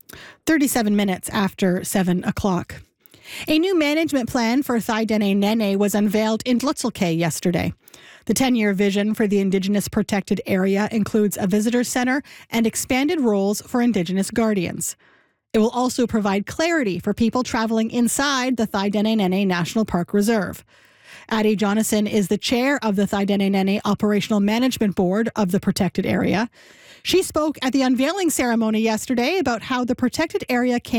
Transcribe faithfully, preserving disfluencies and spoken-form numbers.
thirty-seven minutes after seven o'clock. A new management plan for Thaidene Nene was unveiled in Lutzelk'e yesterday. The ten-year vision for the Indigenous protected area includes a visitor centre and expanded roles for Indigenous guardians. It will also provide clarity for people travelling inside the Thaidene Nene National Park Reserve. Addie Jonasson is the chair of the Thaidene Nene Operational Management Board of the protected area. She spoke at the unveiling ceremony yesterday about how the protected area came